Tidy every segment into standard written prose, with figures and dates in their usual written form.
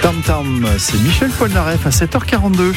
Tam Tam, c'est Michel Polnareff à 7h42.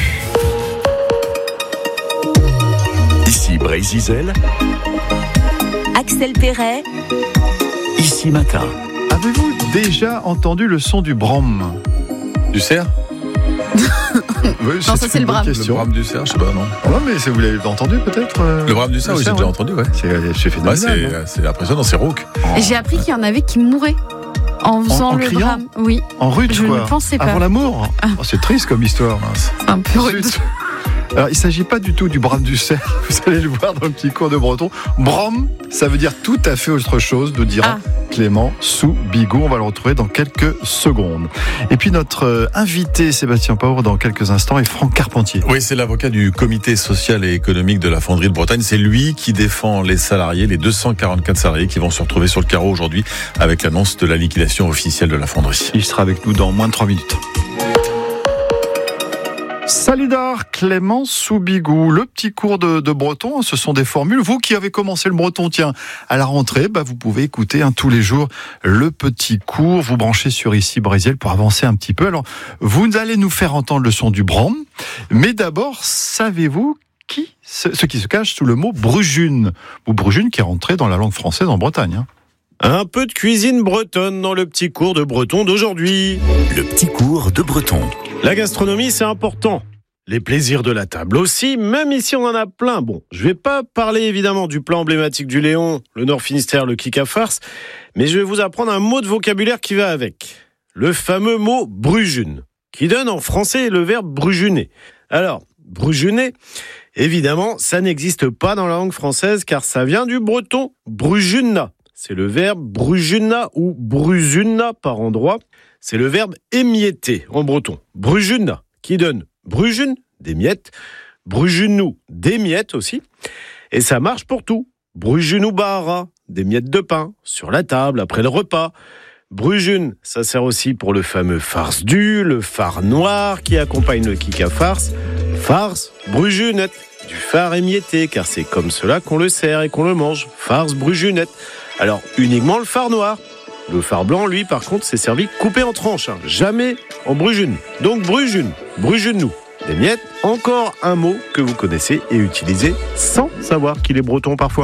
Ici Brésil, Axel Perret, Ici Matin. Avez-vous déjà entendu le son du brom? Du cerf? Oui, non, ça c'est le brame. Le brame du cerf, je sais pas, non. Non, mais vous l'avez entendu peut-être Le brame du cerf, oui, j'ai déjà entendu, ouais. C'est phénoménal. C'est impressionnant, c'est rauque. Et j'ai appris qu'il y en avait qui mouraient en faisant en le criant brame. Oui, En rude, je quoi. ne pensais pas. Avant l'amour. Oh, c'est triste comme histoire. Mince. Un peu rude. Alors, il ne s'agit pas du tout du brame du cerf. Vous allez le voir dans le petit cours de breton. Brom, ça veut dire tout à fait autre chose, nous dira Clément Soubigou. On va le retrouver dans quelques secondes. Et puis notre invité, Sébastien Pauvre, dans quelques instants, est Franck Carpentier. Oui, c'est l'avocat du comité social et économique de la fonderie de Bretagne. C'est lui qui défend les salariés, les 244 salariés qui vont se retrouver sur le carreau aujourd'hui avec l'annonce de la liquidation officielle de la fonderie. Il sera avec nous dans moins de 3 minutes. Saludar, Clément Soubigou, le petit cours de breton, ce sont des formules. Vous qui avez commencé le breton, tiens, à la rentrée, vous pouvez écouter tous les jours le petit cours, vous branchez sur Ici Brésil pour avancer un petit peu. Alors, vous allez nous faire entendre le son du brom, mais d'abord, savez-vous ce qui se cache sous le mot brujune, ou brujune qui est rentré dans la langue française en Bretagne. Un peu de cuisine bretonne dans le petit cours de breton d'aujourd'hui. Le petit cours de breton. La gastronomie, c'est important. Les plaisirs de la table aussi, même ici on en a plein. Bon, je vais pas parler évidemment du plat emblématique du Léon, le Nord Finistère, le kick à farce, mais je vais vous apprendre un mot de vocabulaire qui va avec. Le fameux mot brujune, qui donne en français le verbe brujuner. Alors, brujuner, évidemment, ça n'existe pas dans la langue française car ça vient du breton brujuna. C'est le verbe brujuna ou brusuna par endroit. C'est le verbe émietter en breton. Brujuna, qui donne brujune, des miettes, brujunou, des miettes aussi. Et ça marche pour tout. Brujunou bara, des miettes de pain, sur la table, après le repas. Brujune, ça sert aussi pour le fameux farce du, le phare noir qui accompagne le kick à farce. Farce, brujunette, du phare émietté, car c'est comme cela qu'on le sert et qu'on le mange. Farce, brujunette. Alors, uniquement le phare noir. Le phare blanc, lui, par contre, c'est servi coupé en tranches, jamais en brujune. Donc brujune, brujune-nous. Des miettes, encore un mot que vous connaissez et utilisez sans savoir qu'il est breton parfois.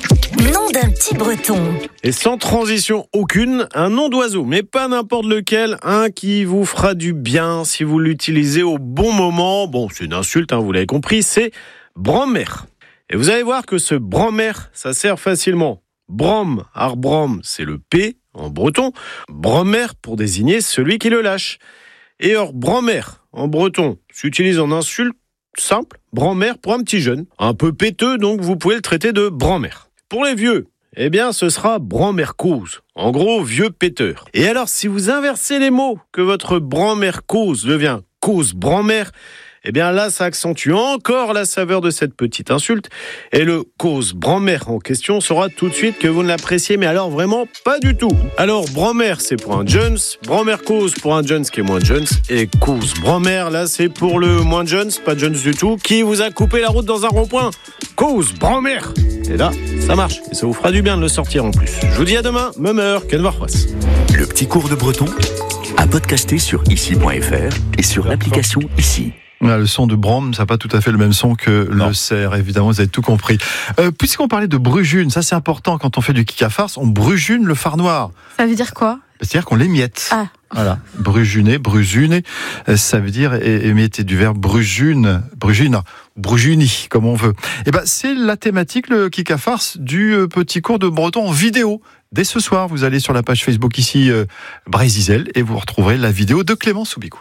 Nom d'un petit breton. Et sans transition aucune, un nom d'oiseau, mais pas n'importe lequel, un qui vous fera du bien si vous l'utilisez au bon moment. Bon, c'est une insulte, vous l'avez compris, c'est bromère. Et vous allez voir que ce bromère, ça sert facilement. Brom, arbrom, c'est le P en breton. Bromère pour désigner celui qui le lâche. Et or, bromère en breton s'utilise en insulte simple, bromère pour un petit jeune. Un peu péteux, donc vous pouvez le traiter de bromère. Pour les vieux, ce sera bromère cause. En gros, vieux péteur. Et alors, si vous inversez les mots, que votre bromère cause devient cause bromère, là, ça accentue encore la saveur de cette petite insulte. Et le cause bromère en question saura tout de suite que vous ne l'appréciez, mais alors vraiment pas du tout. Alors, bromère, c'est pour un Jones, bromère cause pour un Jones qui est moins Jones, et cause bromère, là, c'est pour le moins Jones, pas Jones du tout, qui vous a coupé la route dans un rond-point. Cause bromère. Et là, ça marche. Et ça vous fera du bien de le sortir en plus. Je vous dis à demain, même heure, Ken Varrois. Le petit cours de breton à podcaster sur ici.fr et sur l'application Ici. Le son de brom, ça n'a pas tout à fait le même son que le cerf, évidemment, vous avez tout compris. Puisqu'on parlait de brujune, ça c'est important, quand on fait du kick à farce, on brujune le phare noir. Ça veut dire quoi? C'est-à-dire qu'on l'émiette. Ah. Voilà, brujuner, ça veut dire émietter, du verbe brujune, brujuni, comme on veut. C'est la thématique, le kick à farce, du petit cours de breton en vidéo. Dès ce soir, vous allez sur la page Facebook Ici Brésil et vous retrouverez la vidéo de Clément Soubigou.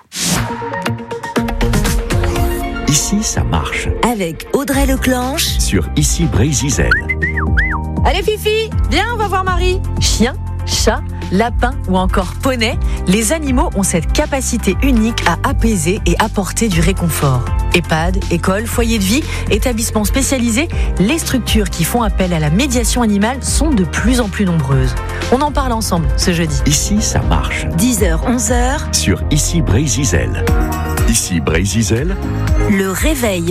Ici, ça marche. Avec Audrey Leclanche. Sur Ici Brésil. Allez Fifi, viens, on va voir Marie. Chien, chat, lapin ou encore poney, les animaux ont cette capacité unique à apaiser et apporter du réconfort. EHPAD, école, foyer de vie, établissements spécialisés, les structures qui font appel à la médiation animale sont de plus en plus nombreuses. On en parle ensemble ce jeudi. Ici, ça marche. 10h, 11h. Sur Ici Brésil. Ici Brésil. Le réveil.